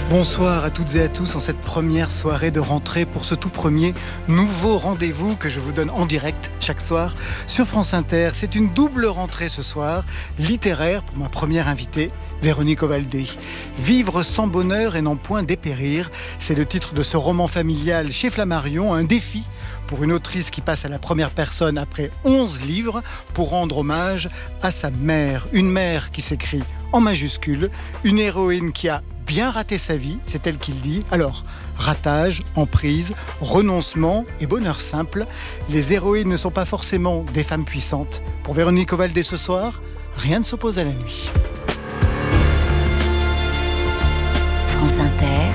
Bonsoir à toutes et à tous en cette première soirée de rentrée pour ce tout premier nouveau rendez-vous que je vous donne en direct chaque soir sur France Inter. C'est une double rentrée ce soir, littéraire pour ma première invitée, Véronique Ovaldé. Vivre sans bonheur et n'en point dépérir, c'est le titre de ce roman familial chez Flammarion, un défi pour une autrice qui passe à la première personne après 11 livres pour rendre hommage à sa mère. Une mère qui s'écrit en majuscule, une héroïne qui a bien raté sa vie, c'est elle qui le dit. Alors, ratage, emprise, renoncement et bonheur simple, les héroïnes ne sont pas forcément des femmes puissantes. Pour Véronique Ovaldé ce soir, rien ne s'oppose à la nuit. France Inter,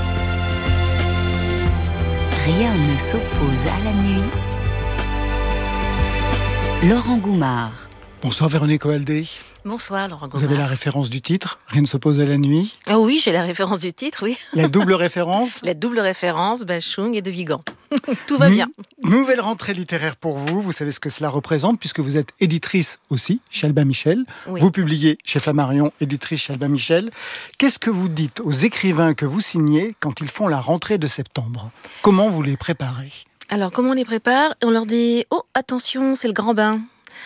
rien ne s'oppose à la nuit. Laurent Goumard. Bonsoir Véronique Ovaldé. Bonsoir Laurent Goumard. Vous avez la référence du titre, rien ne s'oppose à la nuit. Ah oui, j'ai la référence du titre, oui. La double référence. La double référence, Bachung et de Vigan. Tout va bien. Nouvelle rentrée littéraire pour vous. Vous savez ce que cela représente puisque vous êtes éditrice aussi chez Albin Michel. Oui. Vous publiez chez Flammarion, éditrice chez Albin Michel. Qu'est-ce que vous dites aux écrivains que vous signez quand ils font la rentrée de septembre ? Comment vous les préparez ? Alors, comment on les prépare ? On leur dit « Oh, attention, c'est le grand bain ».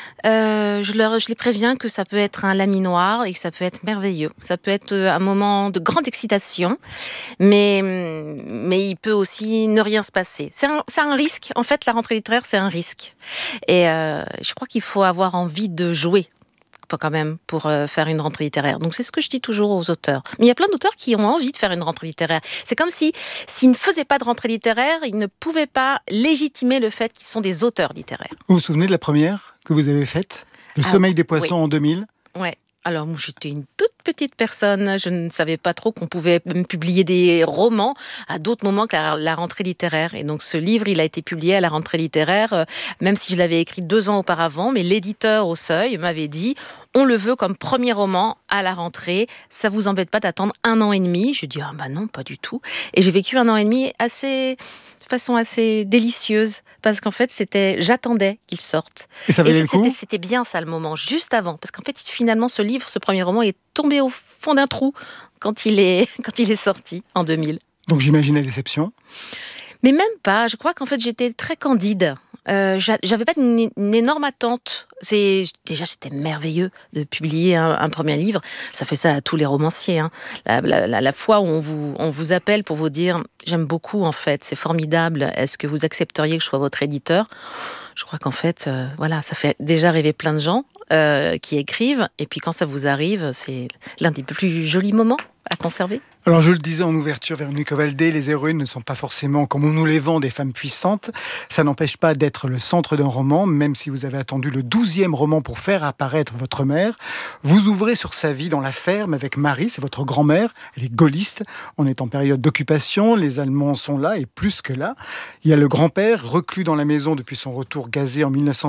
Je les préviens que ça peut être un laminoir et que ça peut être merveilleux. Ça peut être un moment de grande excitation, mais il peut aussi ne rien se passer. C'est un risque. En fait, la rentrée littéraire, c'est un risque. Et je crois qu'il faut avoir envie de jouer quand même pour faire une rentrée littéraire. Donc c'est ce que je dis toujours aux auteurs. Mais il y a plein d'auteurs qui ont envie de faire une rentrée littéraire. C'est comme s'ils ne faisaient pas de rentrée littéraire, ils ne pouvaient pas légitimer le fait qu'ils sont des auteurs littéraires. Vous vous souvenez de la première que vous avez faite ? Le sommeil des poissons en 2000 ? Ouais. Alors, moi, j'étais une toute petite personne. Je ne savais pas trop qu'on pouvait même publier des romans à d'autres moments que la rentrée littéraire. Et donc, ce livre, il a été publié à la rentrée littéraire, même si je l'avais écrit 2 ans auparavant. Mais l'éditeur au Seuil m'avait dit « On le veut comme premier roman à la rentrée. Ça vous embête pas d'attendre 1 an et demi ?» Je dis « Ah bah non, pas du tout. » Et j'ai vécu 1 an et demi de façon assez délicieuse. Parce qu'en fait, j'attendais qu'il sorte. Et ça valait le coup ? C'était bien ça, le moment, juste avant. Parce qu'en fait, finalement, ce premier roman, est tombé au fond d'un trou quand il est sorti, en 2000. Donc j'imagine la déception ? Mais même pas. Je crois qu'en fait, j'étais très candide. J'avais pas une énorme attente. Déjà, c'était merveilleux de publier un premier livre. Ça fait ça à tous les romanciers. Hein. La fois où on vous appelle pour vous dire « J'aime beaucoup, en fait, c'est formidable. Est-ce que vous accepteriez que je sois votre éditeur ?» Je crois qu'en fait, ça fait déjà rêver plein de gens qui écrivent. Et puis quand ça vous arrive, c'est l'un des plus jolis moments à conserver. Alors je le disais en ouverture, Véronique Ovaldé, les héroïnes ne sont pas forcément, comme on nous les vend, des femmes puissantes. Ça n'empêche pas d'être le centre d'un roman, même si vous avez attendu le 12e roman pour faire apparaître votre mère. Vous ouvrez sur sa vie dans la ferme avec Marie, c'est votre grand-mère, elle est gaulliste. On est en période d'occupation, les Allemands sont là et plus que là. Il y a le grand-père, reclus dans la maison depuis son retour gazé en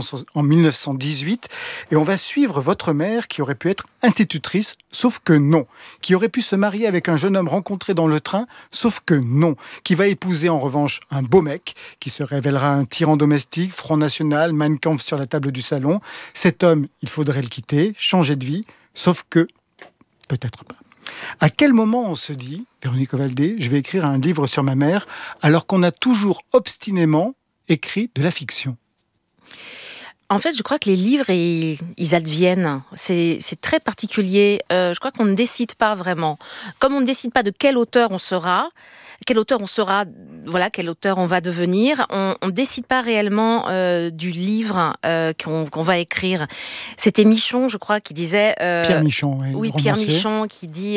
1918. Et on va suivre votre mère qui aurait pu être institutrice, sauf que non. Qui aurait pu se marier avec un jeune homme rencontré dans le train, sauf que non. Qui va épouser en revanche un beau mec, qui se révélera un tyran domestique, Front National, Mein Kampf sur la table du salon. Cet homme, il faudrait le quitter, changer de vie, sauf que peut-être pas. À quel moment on se dit, Véronique Ovaldé, je vais écrire un livre sur ma mère, alors qu'on a toujours obstinément écrit de la fiction ? En fait, je crois que les livres, ils adviennent. C'est très particulier. Je crois qu'on ne décide pas vraiment. Comme on ne décide pas de quel auteur on sera, quel auteur on va devenir, on ne décide pas réellement du livre qu'on va écrire. C'était Michon, je crois, qui disait... Pierre Michon, oui, Pierre Michon, qui dit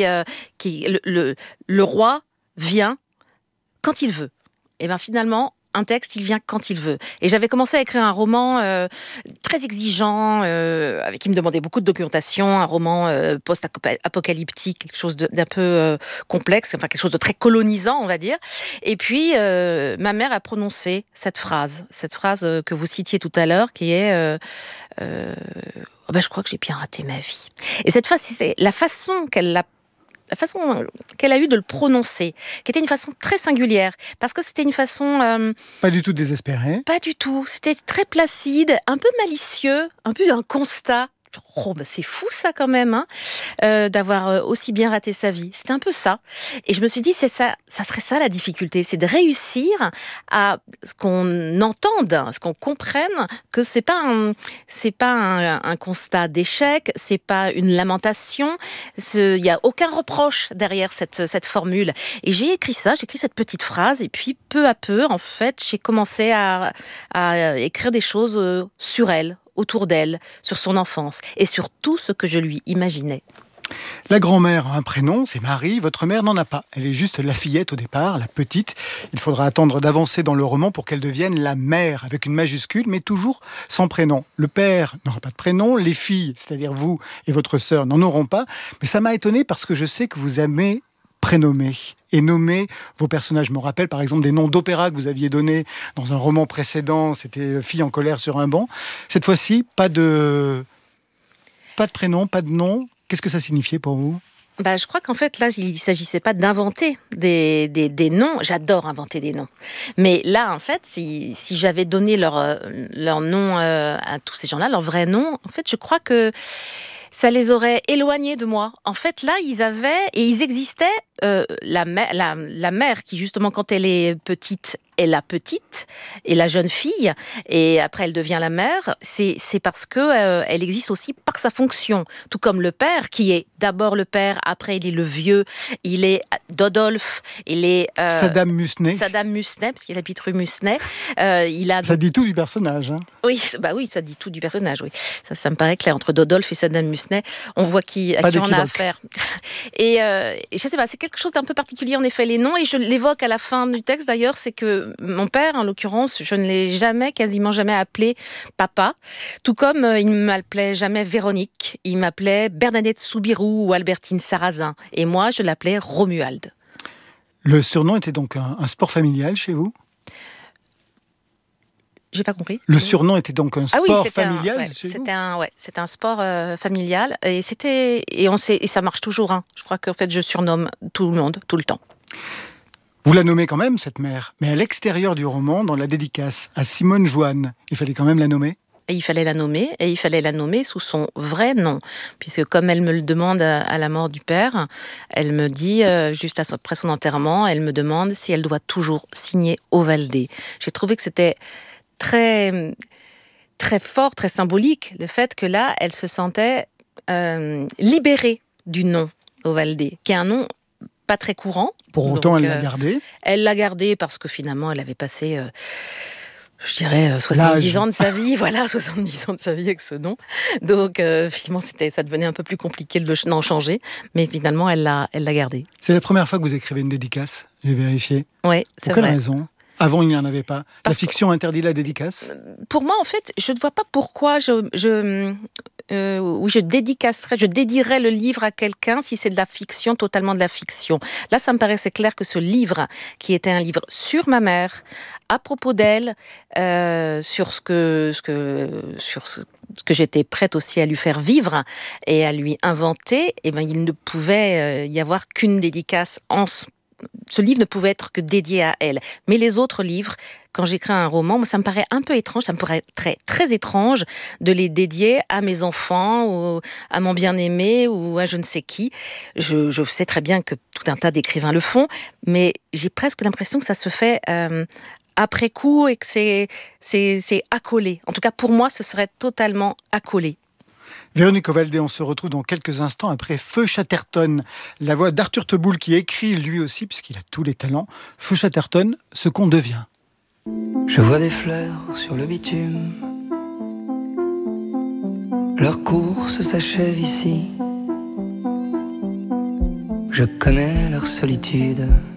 le roi vient quand il veut. Et bien finalement... Un texte, il vient quand il veut. Et j'avais commencé à écrire un roman très exigeant, avec qui me demandait beaucoup de documentation, un roman post-apocalyptique, quelque chose d'un peu complexe, enfin quelque chose de très colonisant, on va dire. Et puis, ma mère a prononcé cette phrase que vous citiez tout à l'heure, qui est je crois que j'ai bien raté ma vie. Et cette phrase, c'est la façon qu'elle a eue de le prononcer, qui était une façon très singulière, parce que c'était une façon... Pas du tout désespérée. Pas du tout, c'était très placide, un peu malicieux, un peu un constat. Oh, bah c'est fou ça quand même, hein, d'avoir aussi bien raté sa vie. C'était un peu ça. Et je me suis dit, c'est ça, ça serait ça la difficulté, c'est de réussir à ce qu'on entende, ce qu'on comprenne que c'est pas un constat d'échec, c'est pas une lamentation, il y a aucun reproche derrière cette formule. Et j'ai écrit cette petite phrase, et puis peu à peu, en fait, j'ai commencé à écrire des choses sur elle, autour d'elle, sur son enfance, et sur tout ce que je lui imaginais. La grand-mère a un prénom, c'est Marie. Votre mère n'en a pas. Elle est juste la fillette au départ, la petite. Il faudra attendre d'avancer dans le roman pour qu'elle devienne la mère, avec une majuscule, mais toujours sans prénom. Le père n'aura pas de prénom. Les filles, c'est-à-dire vous et votre sœur, n'en auront pas. Mais ça m'a étonné parce que je sais que vous aimez prénommer et nommer vos personnages. Je me rappelle par exemple des noms d'opéra que vous aviez donnés dans un roman précédent. C'était Fille en colère sur un banc. Cette fois-ci, pas de prénom, pas de nom. Qu'est-ce que ça signifiait pour vous ? Bah, je crois qu'en fait, là, il ne s'agissait pas d'inventer des noms. J'adore inventer des noms. Mais là, en fait, si j'avais donné leur nom à tous ces gens-là, leur vrai nom, en fait, je crois que ça les aurait éloignés de moi. En fait, là, ils existaient, la mère qui, justement, quand elle est petite, est la petite, et la jeune fille, et après elle devient la mère, c'est parce que elle existe aussi par sa fonction. Tout comme le père, qui est d'abord le père, après il est le vieux, il est Dodolphe, il est... Saddam Musnet, parce qu'il habite rue Musnet. Ça dit tout du personnage. Hein. Oui, ça dit tout du personnage, oui. Ça me paraît clair. Entre Dodolphe et Saddam Musnet, on voit à qui on a affaire. Et je sais pas, c'est quelque chose d'un peu particulier, en effet, les noms, et je l'évoque à la fin du texte, d'ailleurs, c'est que mon père, en l'occurrence, je ne l'ai quasiment jamais appelé papa, tout comme il ne m'appelait jamais Véronique, il m'appelait Bernadette Soubirou ou Albertine Sarrazin, et moi, je l'appelais Romuald. Le surnom était donc un sport familial chez vous ? J'ai pas compris. Le surnom était donc un sport familial chez vous ? C'était un sport familial, et ça marche toujours. Hein. Je crois qu'en fait, je surnomme tout le monde, tout le temps. Vous la nommez quand même, cette mère, mais à l'extérieur du roman, dans la dédicace à Simone Joanne, il fallait quand même la nommer ? Et il fallait la nommer sous son vrai nom, puisque comme elle me le demande à la mort du père, elle me dit, juste après son enterrement, elle me demande si elle doit toujours signer Ovaldé. J'ai trouvé que c'était très, très fort, très symbolique, le fait que là, elle se sentait libérée du nom Ovaldé, qui est un nom pas très courant. Pour autant, elle l'a gardé. Elle l'a gardé parce que finalement, elle avait passé, je dirais, 70 ans de sa vie. Voilà, 70 ans de sa vie avec ce nom. Donc, finalement, ça devenait un peu plus compliqué d'en changer. Mais finalement, elle l'a gardé. C'est la première fois que vous écrivez une dédicace, j'ai vérifié. Oui, c'est vrai. Pour quelle raison ? Avant, il n'y en avait pas. La fiction interdit la dédicace ? Pour moi, en fait, je ne vois pas pourquoi je dédierais le livre à quelqu'un si c'est de la fiction, totalement de la fiction. Là, ça me paraissait clair que ce livre, qui était un livre sur ma mère, à propos d'elle, sur ce que j'étais prête aussi à lui faire vivre et à lui inventer, eh ben, il ne pouvait y avoir qu'une dédicace ce livre ne pouvait être que dédié à elle. Mais les autres livres, quand j'écris un roman, ça me paraît un peu étrange, ça me paraît très, très étrange de les dédier à mes enfants, ou à mon bien-aimé, ou à je ne sais qui. Je sais très bien que tout un tas d'écrivains le font, mais j'ai presque l'impression que ça se fait après coup et que c'est accolé. En tout cas, pour moi, ce serait totalement accolé. Véronique Ovaldé, on se retrouve dans quelques instants après Feu Chatterton, la voix d'Arthur Teboul qui écrit lui aussi, puisqu'il a tous les talents. Feu Chatterton, ce qu'on devient. Je vois des fleurs sur le bitume, leur course s'achève ici. Je connais leur solitude,